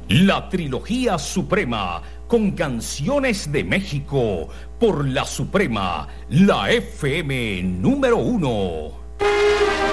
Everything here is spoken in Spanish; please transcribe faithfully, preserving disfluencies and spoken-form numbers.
La trilogía suprema con canciones de México por la Suprema, la F M número uno.